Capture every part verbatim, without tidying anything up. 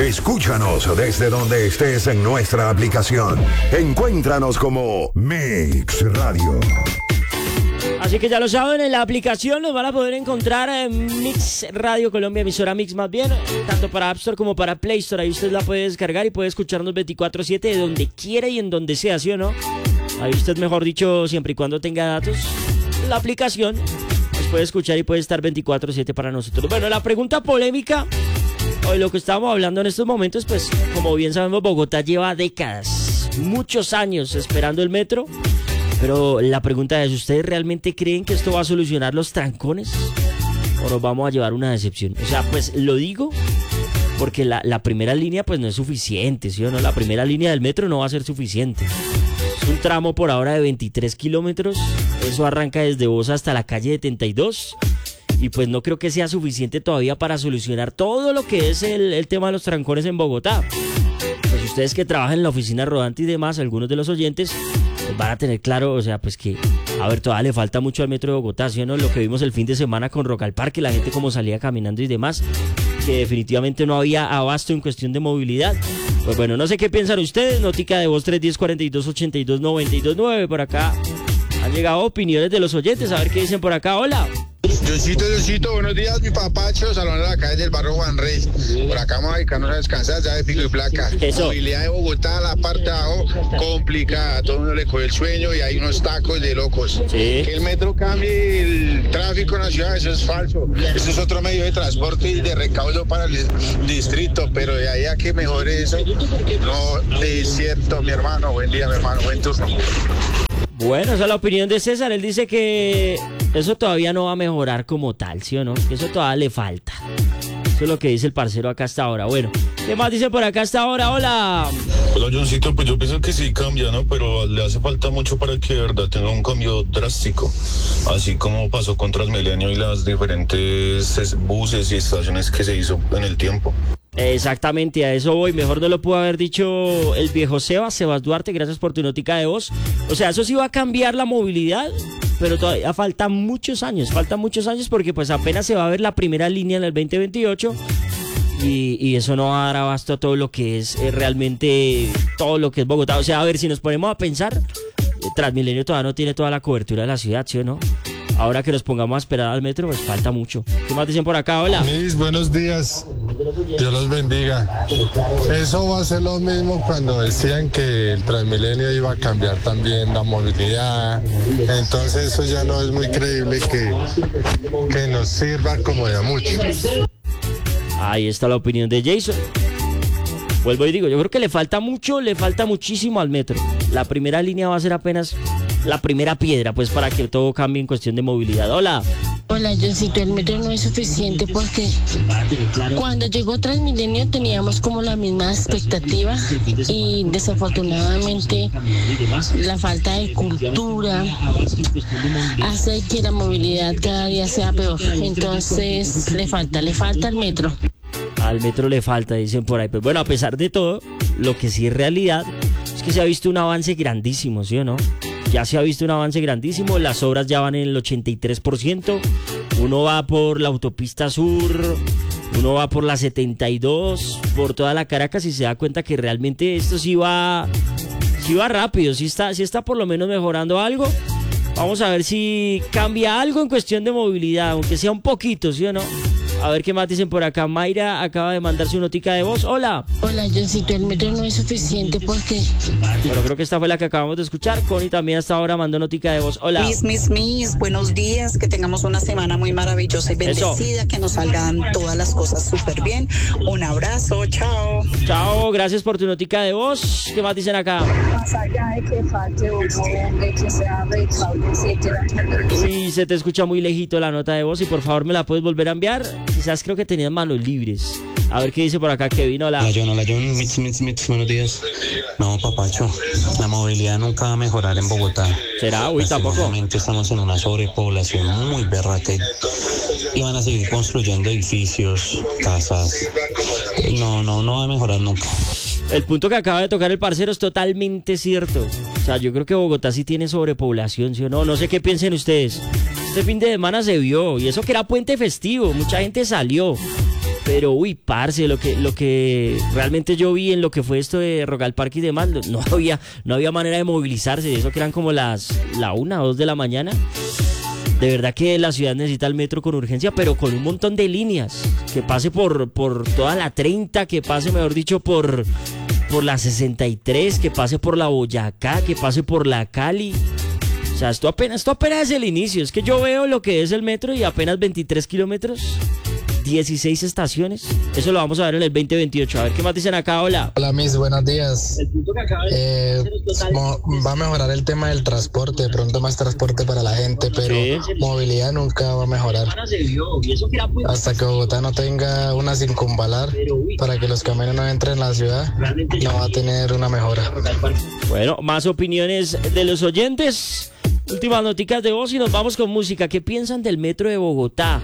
Escúchanos desde donde estés en nuestra aplicación. Encuéntranos como Mix Radio. Así que ya lo saben, en la aplicación nos van a poder encontrar en Mix Radio Colombia, emisora Mix más bien, tanto para App Store como para Play Store. Ahí usted la puede descargar y puede escucharnos veinticuatro siete de donde quiera y en donde sea, ¿sí o no? Ahí usted, mejor dicho, siempre y cuando tenga datos, la aplicación nos puede escuchar y puede estar veinticuatro siete para nosotros. Bueno, la pregunta polémica, o de lo que estamos hablando en estos momentos, pues como bien sabemos, Bogotá lleva décadas, muchos años esperando el metro. Pero la pregunta es, ¿ustedes realmente creen que esto va a solucionar los trancones? ¿O nos vamos a llevar una decepción? O sea, pues lo digo porque la, la primera línea pues no es suficiente, ¿sí o no? La primera línea del metro no va a ser suficiente. Es un tramo por ahora de veintitrés kilómetros. Eso arranca desde Bosa hasta la calle setenta y dos. Y pues no creo que sea suficiente todavía para solucionar todo lo que es el, el tema de los trancones en Bogotá. Pues ustedes que trabajan en la oficina rodante y demás, algunos de los oyentes pues van a tener claro, o sea, pues que, a ver, todavía le falta mucho al metro de Bogotá, ¿sí o no? Lo que vimos el fin de semana con Rock al Parque, la gente como salía caminando y demás, que definitivamente no había abasto en cuestión de movilidad. Pues bueno, no sé qué piensan ustedes, notica de voz tres uno cero, cuarenta y dos, ochenta y dos, noventa y dos, nueve, por acá han llegado opiniones de los oyentes, a ver qué dicen por acá. Hola. Diosito, Diosito, buenos días, mi papacho, salón de la calle del barrio Juan Rey. Por acá vamos a dedicarnos a descansar, ya de pico y placa. Eso. Movilidad de Bogotá, la parte de abajo, complicada. A todo el mundo le coge el sueño y hay unos tacos de locos. Sí. Que el metro cambie el tráfico en la ciudad, eso es falso. Eso es otro medio de transporte y de recaudo para el distrito, pero de ahí a que mejore eso, no es cierto, mi hermano. Buen día, mi hermano, buen turno. Bueno, esa es la opinión de César. Él dice que eso todavía no va a mejorar como tal, ¿sí o no? Que eso todavía le falta. Eso es lo que dice el parcero acá hasta ahora. Bueno, ¿qué más dice por acá hasta ahora? Hola. Hola, Johncito, pues yo pienso que sí cambia, ¿no? Pero le hace falta mucho para que de verdad tenga un cambio drástico. Así como pasó con Transmilenio y las diferentes buses y estaciones que se hizo en el tiempo. Exactamente, a eso voy. Mejor no lo pudo haber dicho el viejo Sebas, Sebas Duarte, gracias por tu notica de voz. O sea, eso sí va a cambiar la movilidad, pero todavía faltan muchos años, faltan muchos años porque pues apenas se va a ver la primera línea en el veinte veintiocho y, y eso no va a dar abasto a todo lo que es eh, realmente, todo lo que es Bogotá. O sea, a ver, si nos ponemos a pensar, eh, Transmilenio todavía no tiene toda la cobertura de la ciudad, ¿sí o no? Ahora que nos pongamos a esperar al metro, pues falta mucho. ¿Qué más dicen por acá? Hola. Mis buenos días. Dios los bendiga. Eso va a ser lo mismo cuando decían que el Transmilenio iba a cambiar también la movilidad. Entonces eso ya no es muy creíble que, que nos sirva como de mucho. Ahí está la opinión de Jason. Vuelvo y digo, yo creo que le falta mucho, le falta muchísimo al metro. La primera línea va a ser apenas la primera piedra, pues, para que todo cambie en cuestión de movilidad. Hola. Hola, Johncito, el metro no es suficiente porque cuando llegó Transmilenio teníamos como la misma expectativa y desafortunadamente la falta de cultura hace que la movilidad cada día sea peor. Entonces le falta, le falta al metro. Al metro le falta, dicen por ahí. Pues bueno, a pesar de todo, lo que sí es realidad es que se ha visto un avance grandísimo, ¿sí o no? Ya se ha visto un avance grandísimo, las obras ya van en el ochenta y tres por ciento, uno va por la autopista sur, uno va por la setenta y dos, por toda la Caracas y se da cuenta que realmente esto sí va, sí va rápido, sí está, sí está por lo menos mejorando algo. Vamos a ver si cambia algo en cuestión de movilidad, aunque sea un poquito, ¿sí o no? A ver qué más dicen por acá. Mayra acaba de mandar su notica de voz. Hola. Hola, Johncito, el metro no es suficiente porque... Bueno, creo que esta fue la que acabamos de escuchar. Connie también hasta ahora mandó notica de voz. Hola. Mis, mis, mis, buenos días. Que tengamos una semana muy maravillosa y bendecida. Eso. Que nos salgan todas las cosas súper bien. Un abrazo, chao. Chao, gracias por tu notica de voz. ¿Qué más dicen acá? Más allá de que falte otro, de que sea recaudo, etcétera. Sí, se te escucha muy lejito la nota de voz y por favor me la puedes volver a enviar. Quizás creo que tenías manos libres. A ver qué dice por acá Kevin. Hola. Hola John, hola John, mits, mits, mits, buenos días. No, papacho, la movilidad nunca va a mejorar en Bogotá. ¿Será? Uy, tampoco. Realmente estamos en una sobrepoblación muy berraca y van a seguir construyendo edificios, casas. No, no, no va a mejorar nunca. El punto que acaba de tocar el parcero es totalmente cierto. O sea, yo creo que Bogotá sí tiene sobrepoblación, ¿sí o no? No sé qué piensen ustedes. Este fin de semana se vio, y eso que era puente festivo, mucha gente salió. Pero uy, parce, lo que, lo que realmente yo vi en lo que fue esto de Rock al Parque y demás, no había, no había manera de movilizarse. Eso que eran como las la una o dos de la mañana. De verdad que la ciudad necesita el metro con urgencia, pero con un montón de líneas. Que pase por, por toda la treinta, que pase, mejor dicho, por, por la sesenta y tres, que pase por la Boyacá, que pase por la Cali. O sea, esto apenas, esto apenas es el inicio. Es que yo veo lo que es el metro y apenas veintitrés kilómetros. dieciséis estaciones. Eso lo vamos a ver en el veinte veintiocho. A ver qué más dicen acá. Hola. Hola, Miss, buenos días. Eh, mo- va a mejorar el tema del transporte, de pronto más transporte para la gente, pero sí. Movilidad nunca va a mejorar. Hasta que Bogotá no tenga una circunvalar para que los camiones no entren en la ciudad, no va a tener una mejora. Bueno, más opiniones de los oyentes. Últimas noticias de voz y nos vamos con música. ¿Qué piensan del metro de Bogotá?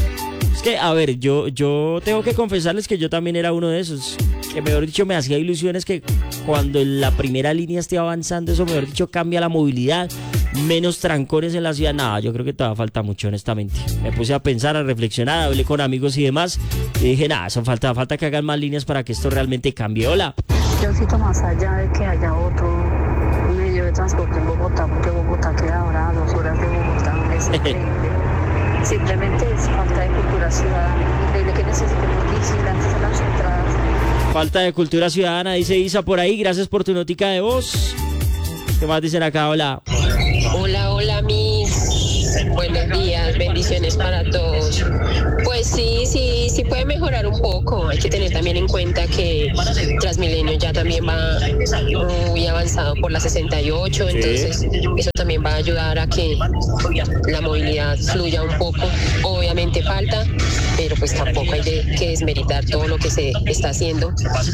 Es que, a ver, yo, yo tengo que confesarles que yo también era uno de esos, que mejor dicho me hacía ilusiones que cuando la primera línea esté avanzando, eso mejor dicho cambia la movilidad, menos trancones en la ciudad. Nada, yo creo que todavía falta mucho, honestamente. Me puse a pensar, a reflexionar, hablé con amigos y demás, y dije, nada, eso falta, falta que hagan más líneas para que esto realmente cambie. Hola. Yo cito más allá de que haya otro medio de transporte en Bogotá, porque Bogotá queda ahora a dos horas de Bogotá, es increíble. Simplemente es falta de cultura ciudadana. Increíble que necesitemos vigilantes a las entradas. Falta de cultura ciudadana, dice Isa por ahí. Gracias por tu notica de voz. ¿Qué más dicen acá? Hola. Hola, hola, mis. Buenos días, bendiciones para todos. Pues sí, sí, sí puede mejorar un poco. Hay que tener también en cuenta que Transmilenio ya también va muy avanzado por la sesenta y ocho, entonces sí. Eso también va a ayudar a que la movilidad fluya un poco. Obviamente falta, pero pues tampoco hay de, que desmeritar todo lo que se está haciendo.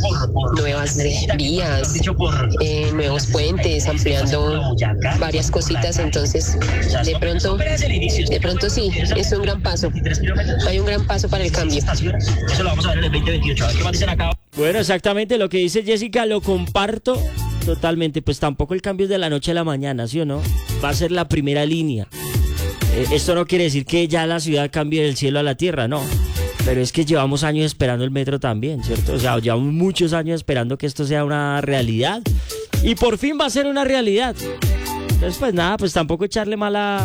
Nuevas vías, eh, nuevos puentes, ampliando varias cositas, entonces de pronto De pronto sí, es un gran paso. Hay un gran paso para el cambio. Eso lo vamos a ver en el veinte veintiocho. ¿Qué más dicen acá? Bueno, exactamente lo que dice Jessica, lo comparto totalmente. Pues tampoco el cambio es de la noche a la mañana, ¿sí o no? Va a ser la primera línea. Eh, esto no quiere decir que ya la ciudad cambie del cielo a la tierra, no. Pero es que llevamos años esperando el metro también, ¿cierto? O sea, llevamos muchos años esperando que esto sea una realidad. Y por fin va a ser una realidad. Entonces, pues nada, pues tampoco echarle mala...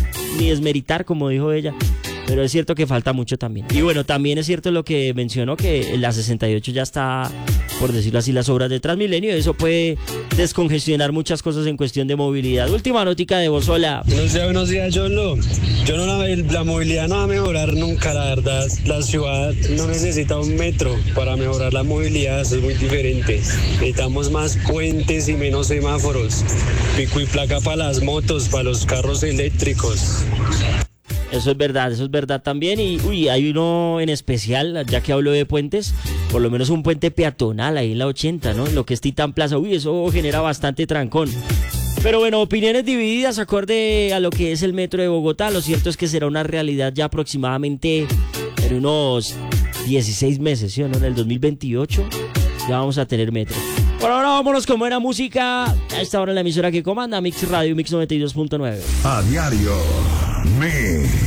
ni desmeritar, como dijo ella, pero es cierto que falta mucho también. Y bueno, también es cierto lo que mencionó, que en la sesenta y ocho ya está, por decirlo así, las obras de Transmilenio. Eso puede descongestionar muchas cosas en cuestión de movilidad. Última notica de voz. Hola. Buenos días, buenos días, Yolo. Yo no la, la movilidad no va a mejorar nunca, la verdad. La ciudad no necesita un metro para mejorar la movilidad, eso es muy diferente. Necesitamos más puentes y menos semáforos. Pico y placa para las motos, para los carros eléctricos. Eso es verdad, eso es verdad también. Y uy, hay uno en especial, ya que hablo de puentes, por lo menos un puente peatonal ahí en la ochenta, ¿no? Lo que es Titán Plaza, uy, eso genera bastante trancón. Pero bueno, opiniones divididas acorde a lo que es el metro de Bogotá. Lo cierto es que será una realidad ya aproximadamente en unos dieciséis meses, ¿sí o no? En el dos mil veintiocho ya vamos a tener metro. Por ahora vámonos con buena música. A esta hora en la emisora que comanda Mix Radio, Mix noventa y dos punto nueve. A diario, Mix.